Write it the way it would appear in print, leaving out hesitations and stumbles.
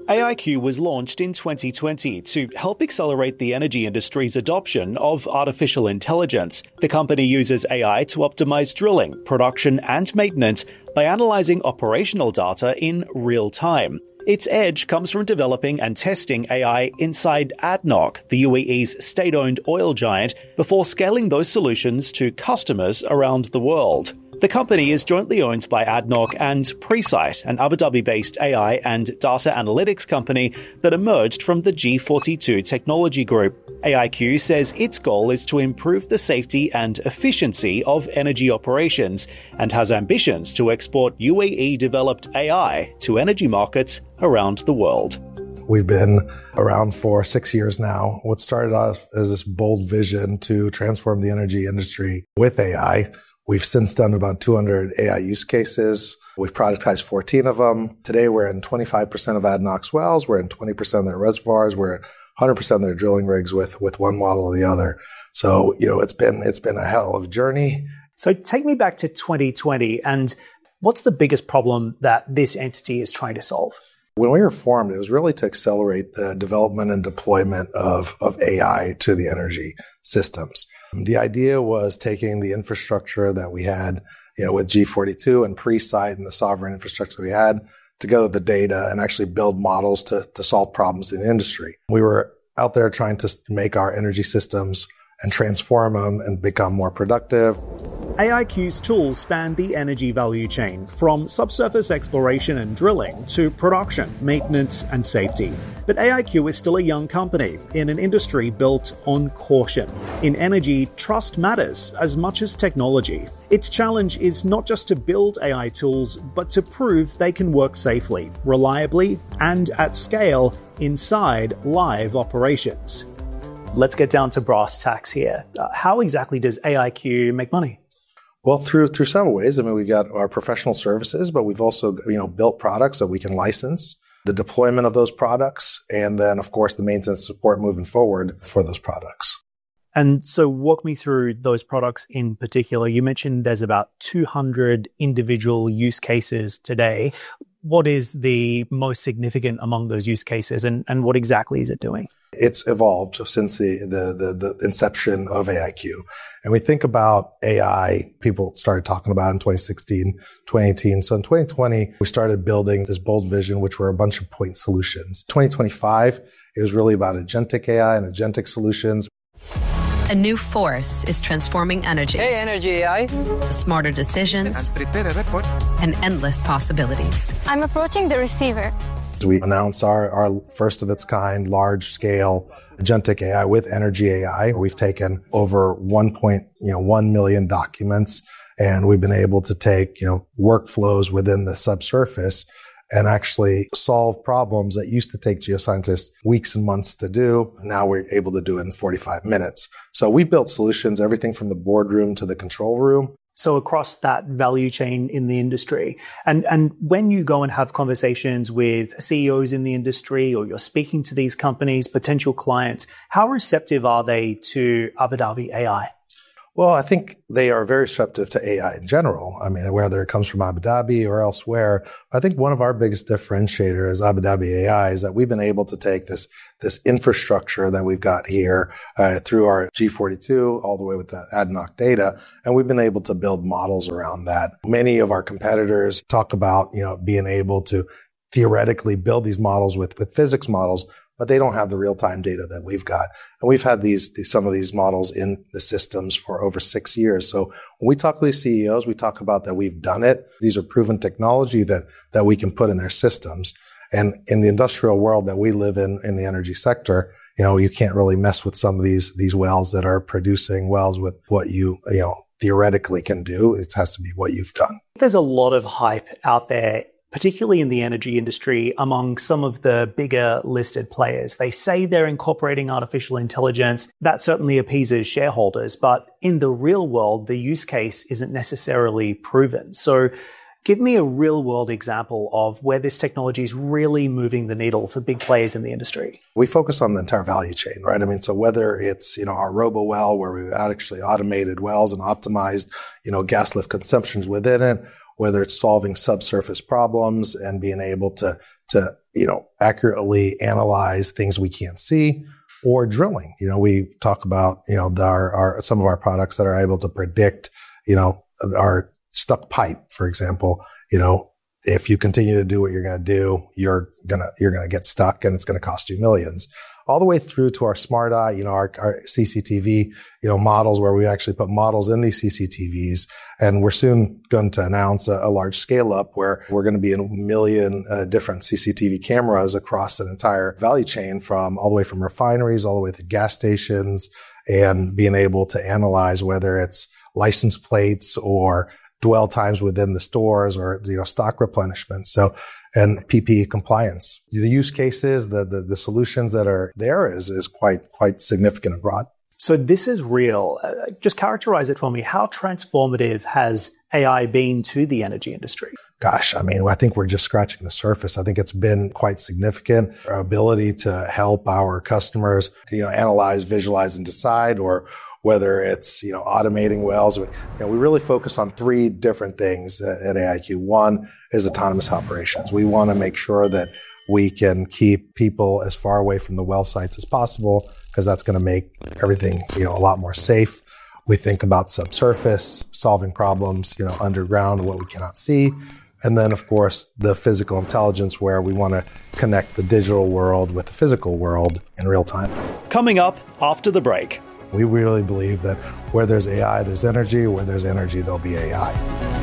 AIQ was launched in 2020 to help accelerate the energy industry's adoption of artificial intelligence. The company uses AI to optimize drilling, production, and maintenance by analyzing operational data in real time. Its edge comes from developing and testing AI inside ADNOC, the UAE's state-owned oil giant, before scaling those solutions to customers around the world. The company is jointly owned by ADNOC and Presight, an Abu Dhabi-based AI and data analytics company that emerged from the G42 technology group. AIQ says its goal is to improve the safety and efficiency of energy operations and has ambitions to export UAE-developed AI to energy markets around the world. We've been around for 6 years now. What started off as this bold vision to transform the energy industry with AI, we've since done about 200 AI use cases. We've productized 14 of them. Today, we're in 25% of ADNOC's wells. We're in 20% of their reservoirs. We're in 100% of their drilling rigs with one model or the other. So, it's been a hell of a journey. So take me back to 2020, and what's the biggest problem that this entity is trying to solve? When we were formed, it was really to accelerate the development and deployment of AI to the energy systems. The idea was taking the infrastructure that we had, with G42 and Presight and the sovereign infrastructure we had, together with the data and actually build models to solve problems in the industry. We were out there trying to make our energy systems and transform them and become more productive. AIQ's tools span the energy value chain, from subsurface exploration and drilling to production, maintenance, and safety. But AIQ is still a young company in an industry built on caution. In energy, trust matters as much as technology. Its challenge is not just to build AI tools, but to prove they can work safely, reliably, and at scale inside live operations. Let's get down to brass tacks here. How exactly does AIQ make money? Well, through several ways. We've got our professional services, but we've also, built products that we can license, the deployment of those products, and then, of course, the maintenance support moving forward for those products. And so walk me through those products in particular. You mentioned there's about 200 individual use cases today. What is the most significant among those use cases, and what exactly is it doing? It's evolved since the inception of AIQ. And we think about AI, people started talking about it in 2016, 2018. So in 2020, we started building this bold vision, which were a bunch of point solutions. 2025, it was really about agentic AI and agentic solutions. A new force is transforming energy. Hey, Energy AI. Smarter decisions and endless possibilities. I'm approaching the receiver. We announced our first of its kind, large scale agentic AI with Energy AI. We've taken over 1.1 million documents, and we've been able to take, workflows within the subsurface and actually solve problems that used to take geoscientists weeks and months to do. Now we're able to do it in 45 minutes. So we built solutions, everything from the boardroom to the control room. So across that value chain in the industry, and when you go and have conversations with CEOs in the industry, or you're speaking to these companies, potential clients, how receptive are they to Abu Dhabi AI? Well, I think they are very receptive to AI in general. Whether it comes from Abu Dhabi or elsewhere, I think one of our biggest differentiators as Abu Dhabi AI is that we've been able to take this infrastructure that we've got here through our G42 all the way with the ADNOC data, and we've been able to build models around that. Many of our competitors talk about, being able to theoretically build these models with physics models, but they don't have the real-time data that we've got. And we've had some of these models in the systems for over 6 years. So when we talk to these CEOs, we talk about that we've done it. These are proven technology that we can put in their systems. And in the industrial world that we live in the energy sector, you can't really mess with some of these wells that are producing wells with what you theoretically can do. It has to be what you've done. There's a lot of hype out there, particularly in the energy industry, among some of the bigger listed players. They say they're incorporating artificial intelligence. That certainly appeases shareholders, but in the real world, the use case isn't necessarily proven. So give me a real world example of where this technology is really moving the needle for big players in the industry. We focus on the entire value chain, right? So whether it's, our robo well, where we've actually automated wells and optimized, gas lift consumptions within it, whether it's solving subsurface problems and being able to to, accurately analyze things we can't see, or drilling. We talk about, some of our products that are able to predict, our stuck pipe, for example. If you continue to do what you're going to do, you're going to get stuck and it's going to cost you millions. All the way through to our Smart Eye, our CCTV, models where we actually put models in these CCTVs. And we're soon going to announce a large scale up where we're going to be in 1 million different CCTV cameras across an entire value chain, from all the way from refineries, all the way to gas stations, and being able to analyze whether it's license plates or dwell times within the stores, or, stock replenishment. And PPE compliance. The use cases, the solutions that are there is quite significant and broad. So this is real. Just characterize it for me. How transformative has AI been to the energy industry? Gosh, I think we're just scratching the surface. I think it's been quite significant. Our ability to help our customers, analyze, visualize, and decide, or whether it's, automating wells. We really focus on 3 different things at AIQ. One is autonomous operations. We want to make sure that we can keep people as far away from the well sites as possible, because that's going to make everything, a lot more safe. We think about subsurface, solving problems, underground, what we cannot see. And then, of course, the physical intelligence, where we want to connect the digital world with the physical world in real time. Coming up after the break. We really believe that where there's AI, there's energy. Where there's energy, there'll be AI.